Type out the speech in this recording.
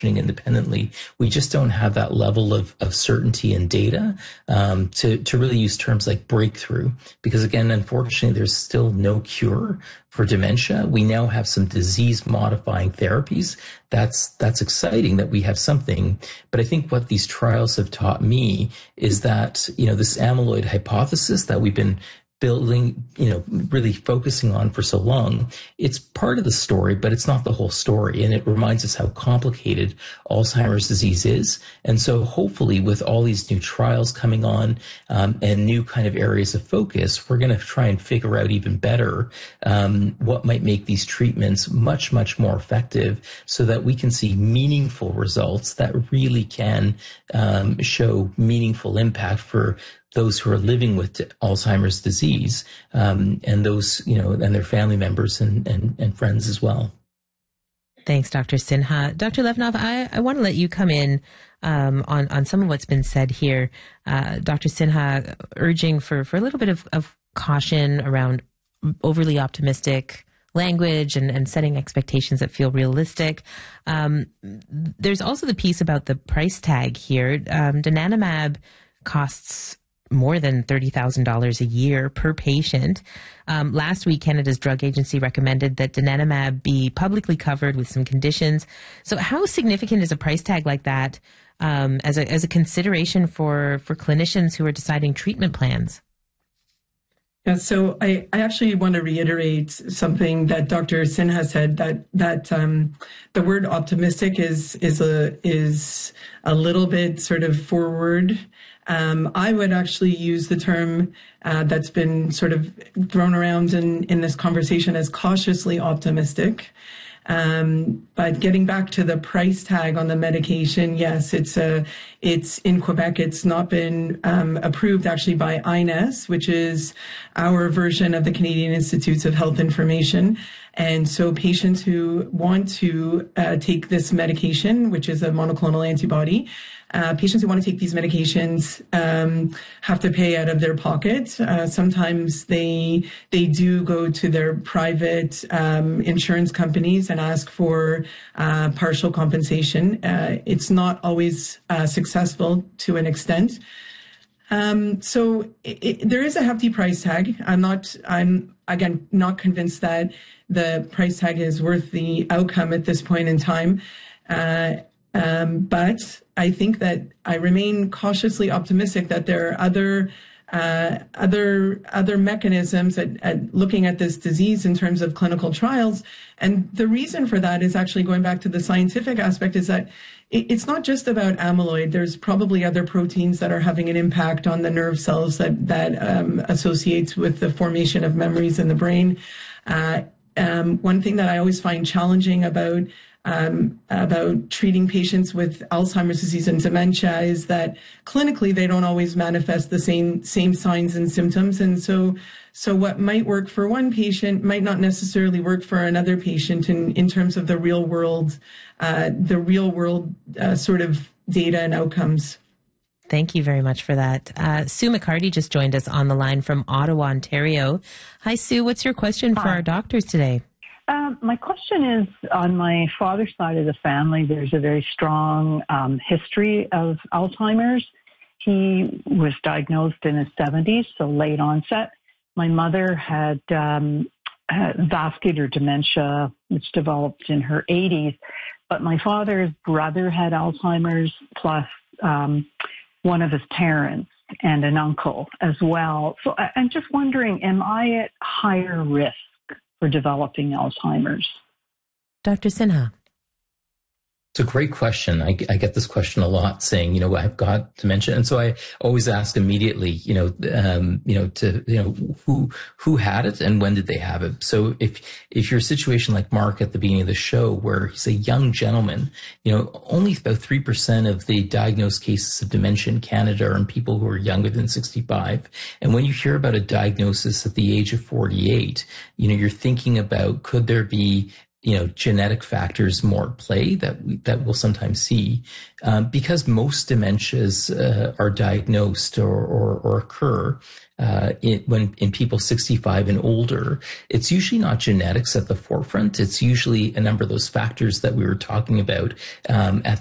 independently. We just don't have that level of certainty and data to really use terms like breakthrough, because again, unfortunately, there's still no cure for dementia. We now have some disease modifying therapies. That's exciting that we have something. But I think what these trials have taught me is that, this amyloid hypothesis that we've been building, really focusing on for so long, it's part of the story, but it's not the whole story. And it reminds us how complicated Alzheimer's disease is. And so hopefully with all these new trials coming on and new kind of areas of focus, we're going to try and figure out even better what might make these treatments much, much more effective so that we can see meaningful results that really can show meaningful impact for those who are living with Alzheimer's disease, and those, and their family members and friends as well. Thanks, Dr. Sinha. Dr. Levnov, I want to let you come in on some of what's been said here. Dr. Sinha urging for a little bit of caution around overly optimistic language and setting expectations that feel realistic. There's also the piece about the price tag here. Donanemab costs more than $30,000 a year per patient. Last week, Canada's drug agency recommended that donanemab be publicly covered with some conditions. So how significant is a price tag like that as a consideration for clinicians who are deciding treatment plans? Yeah, so I actually want to reiterate something that Dr. Sinha said, that the word optimistic is a little bit sort of forward. I would actually use the term that's been sort of thrown around in this conversation as cautiously optimistic. But getting back to the price tag on the medication, yes, it's in Quebec. It's not been approved actually by INES, which is our version of the Canadian Institutes of Health Information. And so patients who want to take this medication, which is a monoclonal antibody, patients who want to take these medications have to pay out of their pocket. Sometimes they do go to their private insurance companies and ask for partial compensation. It's not always successful to an extent. So there is a hefty price tag. I'm again not convinced that the price tag is worth the outcome at this point in time. But I think that I remain cautiously optimistic that there are other mechanisms at looking at this disease in terms of clinical trials. And the reason for that is actually going back to the scientific aspect, is that it's not just about amyloid. There's probably other proteins that are having an impact on the nerve cells that associates with the formation of memories in the brain. One thing that I always find challenging about treating patients with Alzheimer's disease and dementia is that clinically they don't always manifest the same signs and symptoms. And so what might work for one patient might not necessarily work for another patient in terms of the real world sort of data and outcomes. Thank you very much for that. Sue McCarty just joined us on the line from Ottawa, Ontario. Hi, Sue. What's your question for our doctors today? My question is, on my father's side of the family, there's a very strong history of Alzheimer's. He was diagnosed in his 70s, so late onset. My mother had vascular dementia, which developed in her 80s. But my father's brother had Alzheimer's, plus one of his parents and an uncle as well. So I'm just wondering, am I at higher risk for developing Alzheimer's? Dr. Sinha. It's a great question. I get this question a lot, saying, I've got dementia. And so I always ask immediately, who had it and when did they have it? So if you're a situation like Mark at the beginning of the show, where he's a young gentleman, only about 3% of the diagnosed cases of dementia in Canada are in people who are younger than 65. And when you hear about a diagnosis at the age of 48, you're thinking about, could there be genetic factors more at play that we'll sometimes see, because most dementias are diagnosed or occur in people 65 and older. It's usually not genetics at the forefront. It's usually a number of those factors that we were talking about at